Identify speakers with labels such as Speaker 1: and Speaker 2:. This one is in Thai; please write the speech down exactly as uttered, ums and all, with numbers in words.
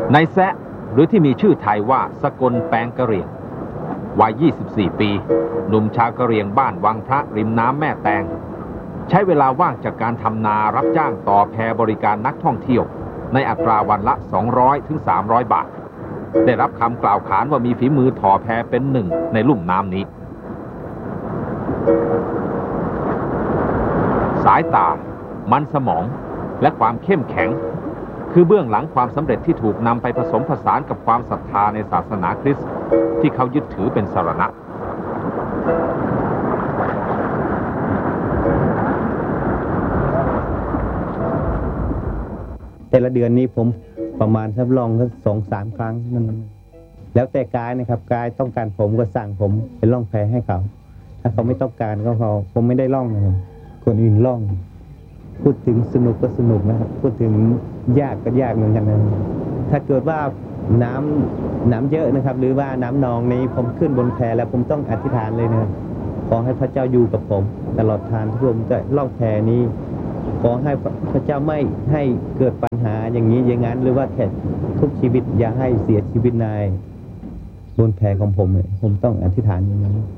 Speaker 1: นายแซะหรือที่มีชื่อไทยว่าสกลแปงกะเหรี่ยงวัยยี่สิบสี่ปีหนุ่มชาวกะเหรี่ยงบ้านวังพระริมน้ำแม่แตงใช้เวลาว่างจากการทำนารับจ้างต่อแพบริการนักท่องเที่ยวในอัตราวันละสองร้อยถึงสามร้อยบาทได้รับคำกล่าวขานว่ามีฝีมือถ่อแพเป็นหนึ่งในลุ่มน้ำนี้สายตามันสมองและความเข้มแข็งคือเบื้องหลังความสำเร็จที่ถูกนำไปผสมผสานกับความศรัทธาในศาสนาคริสต์ที่เขายึดถือเป็นสรณะ
Speaker 2: แต่ละเดือนนี้ผมประมาณทดลองก็สองสามครั้งนั่นแล้วแต่กายนะครับกายต้องการผมก็สั่งผมเป็นล่องแพให้เขาถ้าเขาไม่ต้องการก็เขาผมไม่ได้ล่องนะครับคนอื่นล่องพูดถึงสนุกก็สนุกนะครับพูดถึงยากก็ยากเหมือนกันนะถ้าเกิดว่าน้ำน้ำเยอะนะครับหรือว่าน้ำนองนี้ผมขึ้นบนแพแล้วผมต้องอธิษฐานเลยนะขอให้พระเจ้าอยู่กับผมตลอดทางที่ผมจะล่องแพนี้ขอให้พระเจ้าไม่ให้เกิดปัญหาอย่างนี้อย่างนั้นหรือว่าแค่ทุกชีวิตอย่าให้เสียชีวิตในบนแพของผมเลยผมต้องอธิษฐานอย่างนี้